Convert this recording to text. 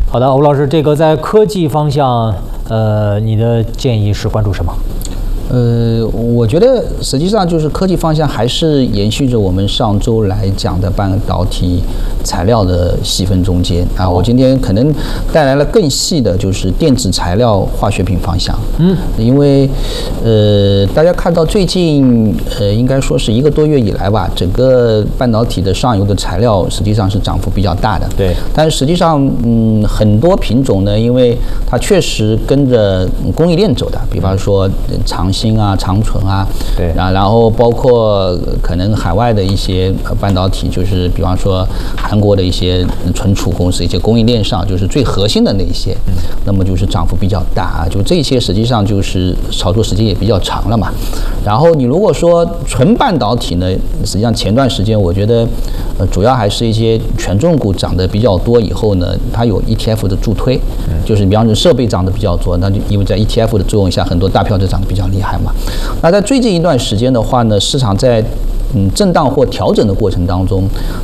好的，吴老师，这个在科技方向，你的建议是关注什么？ 我觉得实际上就是科技方向还是延续着我们上周来讲的半导体材料的细分中间啊。我今天可能带来了更细的，就是电子材料化学品方向。因为大家看到最近应该说是1个多月以来吧，整个半导体的上游的材料实际上是涨幅比较大的。 对。但是实际上很多品种呢，因为它确实跟着供应链走的，比方说长兴啊、长纯啊， 对， 然后包括可能海外的一些半导体，就是比方说韩国的一些存储公司、一些供应链上，就是最核心的那些，那么就是涨幅比较大啊。就这些实际上就是炒作时间也比较长了嘛。然后你如果说纯半导体呢，实际上前段时间我觉得主要还是一些权重股涨得比较多，以后呢，它有 ETF 的助推，就是比方说设备涨得比较多，那就因为在 ETF 的作用下，很多大票就涨得比较厉害嘛。那在最近一段时间的话呢，市场在震荡或调整的过程当中，